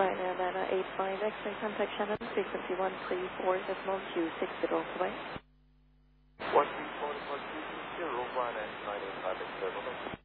Flight Atlanta 85, X-ray contact Shannon, frequency 134.260, bye. 134.260, room 1 and 985 X-ray,